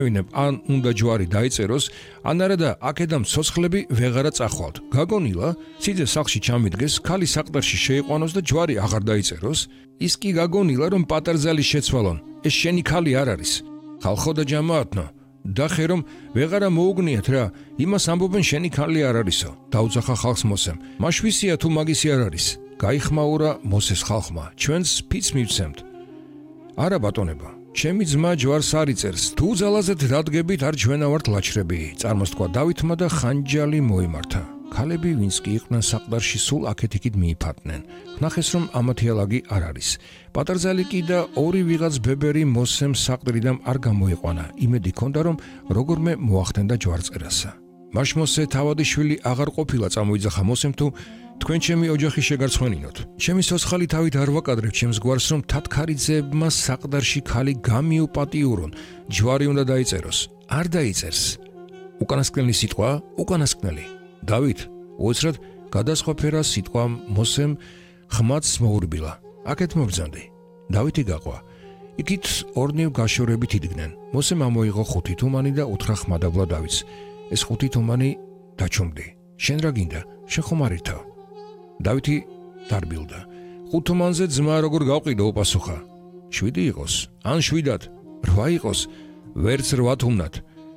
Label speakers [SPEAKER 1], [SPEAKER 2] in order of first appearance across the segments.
[SPEAKER 1] ან უნდა ჯვარი დაიწეროს, ან არა და აქედან ცოცხლები ვეღარა წახვალთ. გაგონილა, სიძე სახლში ჩამიდგეს, ქალი საყდარში შეიყვანოს და ჯვარი აღარ დაიწეროს, ის კი გაგონილა, რომ პატარძალი შეცვალონ. ეს შენი ქალი არ არის. ხალხო და ჯამაათნო, დახე რომ ვეღარა მოუგნიათ რა, იმას ამბობენ შენი ქალი არ არისო. დაუძახა ხალხს მოსემ. მაშვისია თუ მაგისი არ არის. გაიხმაურა მოსეს ხალხმა, ჩვენს ფიც მივცემთ. არა ბატონებო, ჩემი ძმა ჯვარს არ იწერს. თუ ძალაზეთ დადგებით, არ ჩვენა ვართ ლაჩრები. წარმოსთქვა დავითმა და ხანჯალი მოიმართა. ქალები, ვინც კი იყვნენ საყდარში, სულ აქეთ-იქით მიიფატნენ. ვნახეს, რომ ამათიალაგი არ არის. პატარძალი კი და ორი ვიღაც ბებერი მოსემ საყდრიდან არ გამოიყვანა. იმედი ჰქონდა, რომ როგორმე მოახდენდა ჯვარწერასა. მაშმოსე თავადიშვილი აღარ ყოფილა წამოიძახა მოსემ თუ თქვენ ჩემი ოჯახი შეგარცხვენინოთ. ჩემი სოცხალი თავით არ ვაკადრებ ჩემს გვარს, რომ თათქარიძეებმა საყდარში ქალი გამიუპატიურონ. ჯვარი უნდა დაიწეროს. არ დაიწერს. უკანასკნელი სიტყვა, უკანასკნელი. დავით, უეცრად გადასხვაფერა სიტყვა მოსემ ხმაც მოურბილა. აქეთ მობრძანდი. დავითი გაყვა. იქით ორნივ გაშორებით იდგნენ. მოსემ ამოიღო 5 თუმანი და უთხრა ხმადაბლა დავითს. ეს 5 თუმანი დაჩუმდი. შენ რა გინდა? შენ ხომ არ ირთავ? დავითი დარბილდა. 5 თუმანზე ძმა როგორ გავყიდო უპასუხა. 7 იყოს, ან 7-ად, 8 იყოს, ვერც 8 თუმნად.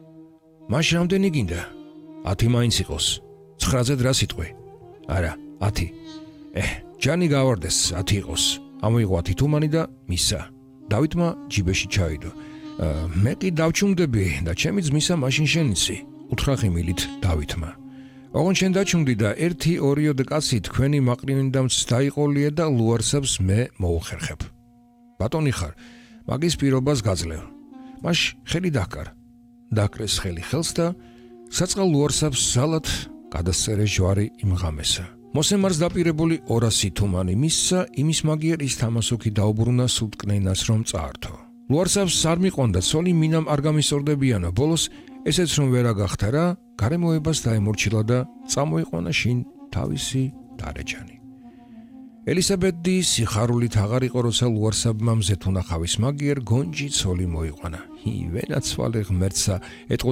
[SPEAKER 1] მაშ რამდენი გინდა? 10 მაინც იყოს. 9-ზე რა სიტყვი? არა, 10. ჯანი გავარდეს, 10 იყოს. ამოიღო 10 თუმანი და მისა. დავითმა ჯიბეში ჩაიდო. მე კი დავჩუმდები და ჩემი ძმისა მაშინ შენიცი. უთხრა ხიმილით დავითმა. ოღონ შენ დაჩუმდი და 1-2 კაცი თქვენი მაყრინდამც დაიყოლია და ლუარსაბს მე მოუხერხებ. ბატონი ხარ, მაგის პირობას გაძლევ. მაშ ხელი დაკარ. დაკრეს ხელი ხელს და საწყალ ლუარსაბს ზალად გადასწერე ჯვარი იმღამესა. მოსემ არს დაპირებული 200 თუმანი მისცა, იმის მაგიერ ის თამასოქი დაუბრუნა სულტკნენას რომ წაართო. ლუარსაბს არ მიყვანდა ცოლი მინამ არ გამისწორდებიანო, ბოლოს ესეც რომ ვერა გახთარა, გარემოებას დაემორჩილა და წამოიყვანა შინ თავისი დარეჯანი. ელისაბედი სიხარულით აღარ იყო, როცა ლუარსაბმა მზეთ უნახავის მაგიერ გონჯი ცოლი მოიყვანა. ვენაცვალე ღმერთსა,